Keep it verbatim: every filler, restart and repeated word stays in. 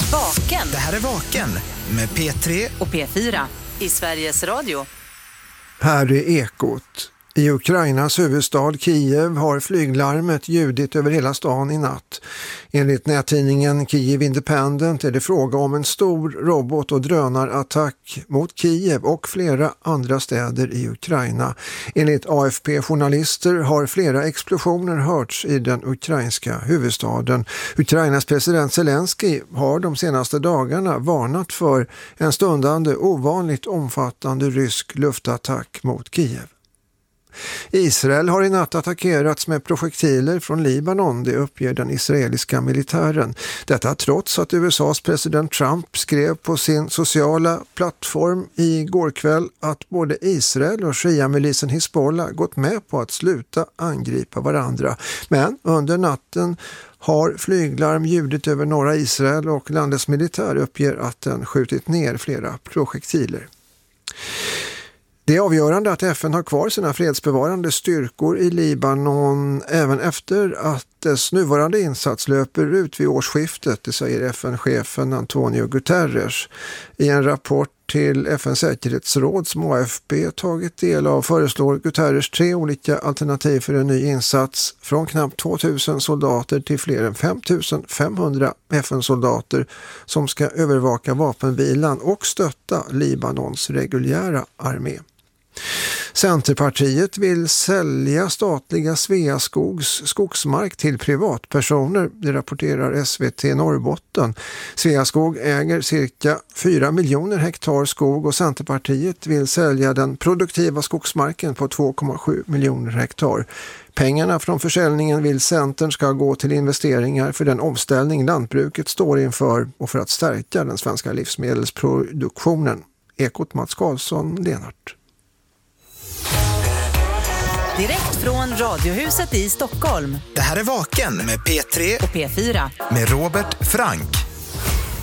Vaken. Det här är Vaken med P tre och P fyra i Sveriges Radio. Här är Ekot. I Ukrainas huvudstad Kiev har flyglarmet ljudit över hela stan i natt. Enligt nättidningen Kiev Independent är det fråga om en stor robot- och drönarattack mot Kiev och flera andra städer i Ukraina. Enligt A F P-journalister har flera explosioner hörts i den ukrainska huvudstaden. Ukrainas president Zelensky har de senaste dagarna varnat för en stundande ovanligt omfattande rysk luftattack mot Kiev. Israel har i natt attackerats med projektiler från Libanon, det uppger den israeliska militären. Detta trots att U S A:s president Trump skrev på sin sociala plattform i går kväll att både Israel och Shia-milisen Hezbollah gått med på att sluta angripa varandra. Men under natten har flyglarm ljudit över norra Israel och landets militär uppger att den skjutit ner flera projektiler. Det är avgörande att F N har kvar sina fredsbevarande styrkor i Libanon även efter att dess nuvarande insats löper ut vid årsskiftet, det säger F N-chefen Antonio Guterres. I en rapport till F N:s säkerhetsråd som A F P tagit del av föreslår Guterres tre olika alternativ för en ny insats, från knappt tvåtusen soldater till fler än femtusen femhundra F N-soldater som ska övervaka vapenvilan och stötta Libanons reguljära armé. Centerpartiet vill sälja statliga Sveaskogs skogsmark till privatpersoner, det rapporterar S V T Norrbotten. Sveaskog äger cirka fyra miljoner hektar skog och Centerpartiet vill sälja den produktiva skogsmarken på två komma sju miljoner hektar. Pengarna från försäljningen vill Centern ska gå till investeringar för den omställning lantbruket står inför och för att stärka den svenska livsmedelsproduktionen. Ekot Mats Karlsson, Lenart. Direkt från Radiohuset i Stockholm. Det här är Vaken med P tre och P fyra med Robert Frank.